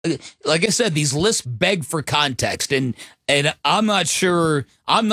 like I said, these lists beg for context, and I'm not sure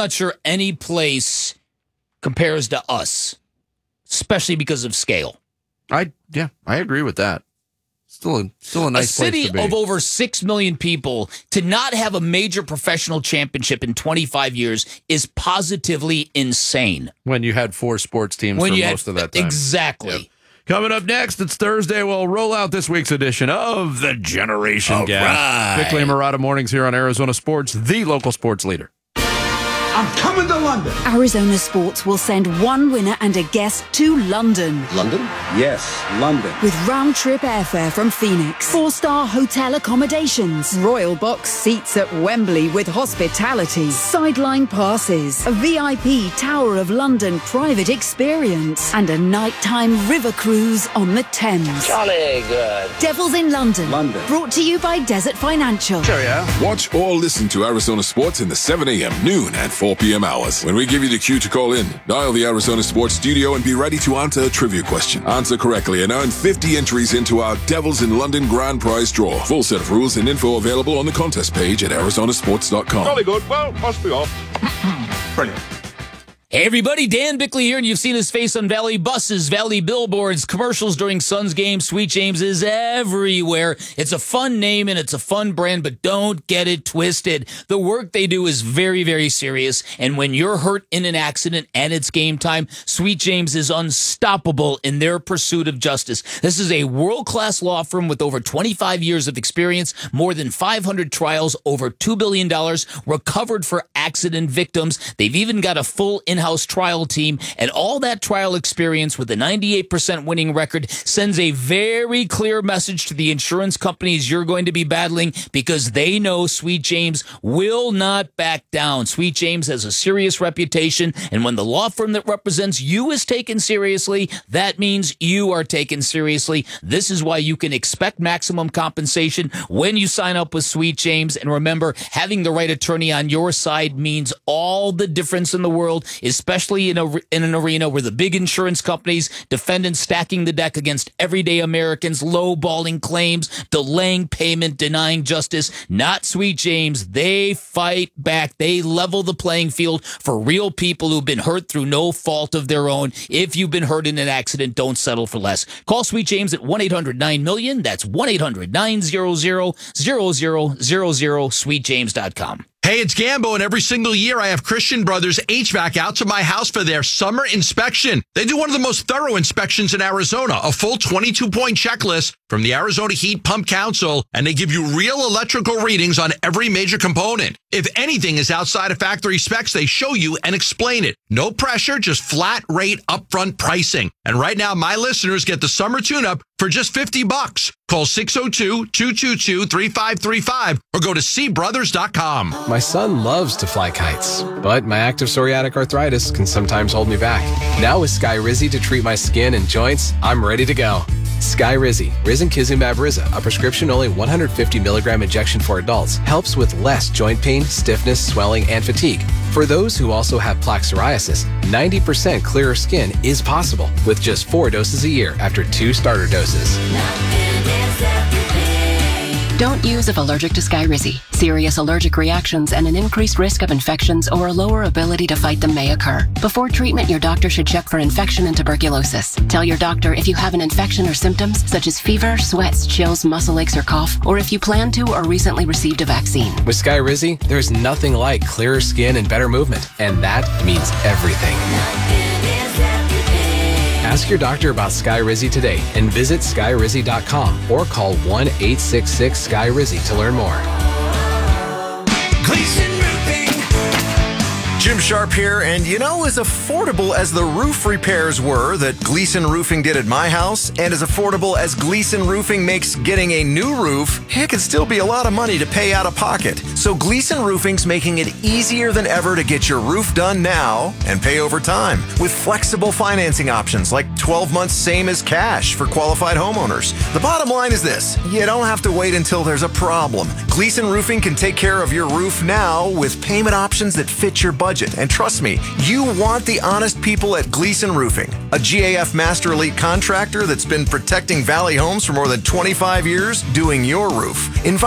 any place compares to us, especially because of scale. I agree with that. Still a nice place to be. A city of over 6 million people to not have a major professional championship in 25 years is positively insane. When you had 4 sports teams for most of that time. Exactly. Yep. Coming up next, it's Thursday. We'll roll out this week's edition of the Generation Gap. Right. Bickley and Murata mornings here on Arizona Sports, the local sports leader. I'm coming to London. Arizona Sports will send one winner and a guest to London. London? Yes, London. With round-trip airfare from Phoenix, 4-star hotel accommodations, royal box seats at Wembley with hospitality, sideline passes, a VIP Tower of London private experience, and a nighttime river cruise on the Thames. Jolly good. Devils in London. London. Brought to you by Desert Financial. Cheerio. Watch or listen to Arizona Sports in the 7 a.m., noon, and 4 p.m. hours. When we give you the cue to call in, dial the Arizona Sports studio and be ready to answer a trivia question. Answer correctly and earn 50 entries into our Devils in London grand prize draw. Full set of rules and info available on the contest page at arizonasports.com. Jolly good. Well, must be off. Brilliant. Hey everybody, Dan Bickley here, and you've seen his face on Valley buses, Valley billboards, commercials during Suns games. Sweet James is everywhere. It's a fun name and it's a fun brand, but don't get it twisted. The work they do is very, very serious, and when you're hurt in an accident and it's game time, Sweet James is unstoppable in their pursuit of justice. This is a world-class law firm with over 25 years of experience, more than 500 trials, over $2 billion recovered for accident victims. They've even got a full in-house trial team, and all that trial experience with a 98% winning record sends a very clear message to the insurance companies you're going to be battling, because they know Sweet James will not back down. Sweet James has a serious reputation, and when the law firm that represents you is taken seriously, that means you are taken seriously. This is why you can expect maximum compensation when you sign up with Sweet James. And remember, having the right attorney on your side means all the difference in the world, especially in an arena where the big insurance companies, defendants stacking the deck against everyday Americans, lowballing claims, delaying payment, denying justice. Not Sweet James. They fight back. They level the playing field for real people who've been hurt through no fault of their own. If you've been hurt in an accident, don't settle for less. Call Sweet James at 1-800-9-MILLION. That's 1-800-900-0000, sweetjames.com. Hey, it's Gambo, and every single year I have Christian Brothers HVAC out to my house for their summer inspection. They do one of the most thorough inspections in Arizona, a full 22-point checklist from the Arizona Heat Pump Council, and they give you real electrical readings on every major component. If anything is outside of factory specs, they show you and explain it. No pressure, just flat rate upfront pricing. And right now, my listeners get the summer tune-up for just $50. Call 602-222-3535 or go to cbrothers.com. My son loves to fly kites, but my active psoriatic arthritis can sometimes hold me back. Now with Skyrizi to treat my skin and joints, I'm ready to go. Skyrizi, risankizumab Riza, a prescription-only 150 milligram injection for adults, helps with less joint pain, stiffness, swelling, and fatigue. For those who also have plaque psoriasis, 90% clearer skin is possible with just 4 doses a year after 2 starter doses. Don't use if allergic to Skyrizi. Serious allergic reactions and an increased risk of infections or a lower ability to fight them may occur. Before treatment, your doctor should check for infection and tuberculosis. Tell your doctor if you have an infection or symptoms such as fever, sweats, chills, muscle aches, or cough, or if you plan to or recently received a vaccine. With Skyrizi, there's nothing like clearer skin and better movement, and that means everything. Ask your doctor about Skyrizi today and visit Skyrizi.com or call 1-866-SKY-RIZZI to learn more. Gleason Roofing. Jim Sharp here, and as affordable as the roof repairs were that Gleason Roofing did at my house, and as affordable as Gleason Roofing makes getting a new roof, it can still be a lot of money to pay out of pocket. So Gleason Roofing's making it easier than ever to get your roof done now and pay over time with flexible financing options like 12 months same as cash for qualified homeowners. The bottom line is this: you don't have to wait until there's a problem. Gleason Roofing can take care of your roof now with payment options that fit your budget budget. And trust me, you want the honest people at Gleason Roofing, a GAF Master Elite contractor that's been protecting Valley Homes for more than 25 years, doing your roof. Invite